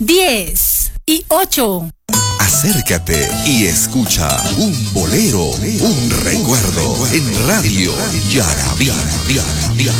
10 y 8. Acércate y escucha un bolero, un recuerdo en Radio Yarabí.